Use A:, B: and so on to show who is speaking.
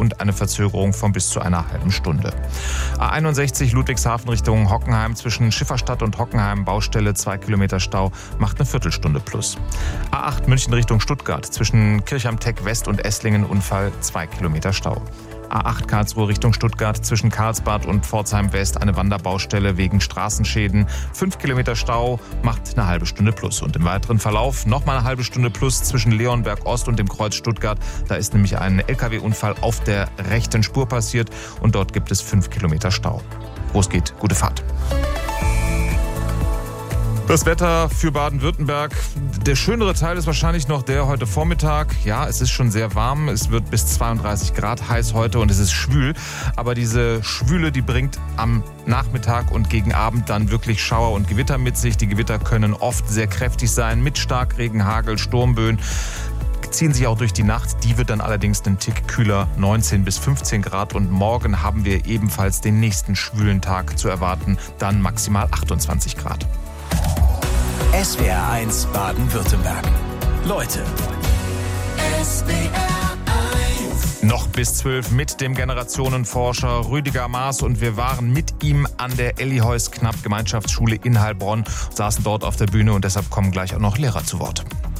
A: und eine Verzögerung von bis zu einer halben Stunde. A61 Ludwigshafen Richtung Hockenheim zwischen Schifferstadt und Hockenheim Baustelle 2 Kilometer Stau macht eine Viertelstunde plus. A8 München Richtung Stuttgart zwischen Kirchheim-Teck West und Esslingen Unfall 2 Kilometer Stau. A8 Karlsruhe Richtung Stuttgart zwischen Karlsbad und Pforzheim West eine Wanderbaustelle wegen Straßenschäden. 5 Kilometer Stau macht eine halbe Stunde plus. Und im weiteren Verlauf nochmal eine halbe Stunde plus zwischen Leonberg Ost und dem Kreuz Stuttgart. Da ist nämlich ein LKW-Unfall auf der rechten Spur passiert und dort gibt es 5 Kilometer Stau. Wo es geht, gute Fahrt. Das Wetter für Baden-Württemberg. Der schönere Teil ist wahrscheinlich noch der heute Vormittag. Ja, es ist schon sehr warm. Es wird bis 32 Grad heiß heute und es ist schwül. Aber diese Schwüle, die bringt am Nachmittag und gegen Abend dann wirklich Schauer und Gewitter mit sich. Die Gewitter können oft sehr kräftig sein mit Starkregen, Hagel, Sturmböen. Ziehen sich auch durch die Nacht. Die wird dann allerdings einen Tick kühler, 19 bis 15 Grad. Und morgen haben wir ebenfalls den nächsten schwülen Tag zu erwarten. Dann maximal 28 Grad.
B: SWR 1 Baden-Württemberg. Leute.
C: SWR 1.
A: Noch bis 12 mit dem Generationenforscher Rüdiger Maas und wir waren mit ihm an der Elli-Heuss-Knapp Gemeinschaftsschule in Heilbronn, saßen dort auf der Bühne und deshalb kommen gleich auch noch Lehrer zu Wort.